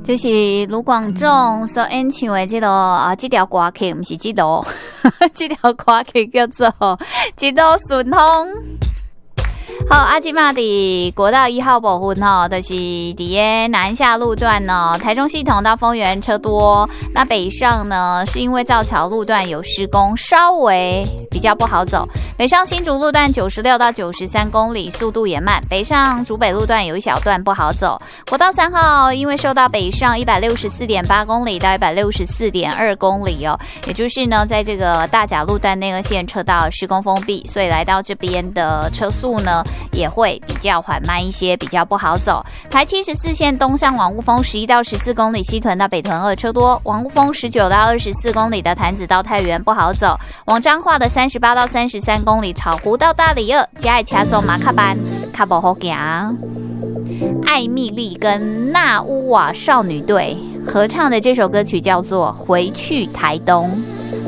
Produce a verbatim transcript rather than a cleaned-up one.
就是卢广仲所演唱的这个啊，这条歌曲不是这条，这条歌曲叫做《一路顺风》。好，阿基玛的国道一号部分哈，就是伫个南下路段呢，台中系统到丰原车多。那北上呢，是因为造桥路段有施工，稍微比较不好走。北上新竹路段九十六到九十三公里，速度也慢。北上竹北路段有一小段不好走。国道三号因为受到北上一百六十四点八公里到一百六十四点二公里哦，也就是呢，在这个大甲路段内二线车道施工封闭，所以来到这边的车速呢，也会比较缓慢一些，比较不好走。台七十四线东向往雾峰十一到十四公里，西屯到北屯二车多；往雾峰十九到二十四公里的潭子到太原不好走；往彰化的三十八到三十三公里，草湖到大里二，嘉义车走马卡班，卡不好行。艾蜜莉跟纳乌瓦少女队合唱的这首歌曲叫做《回去台东》。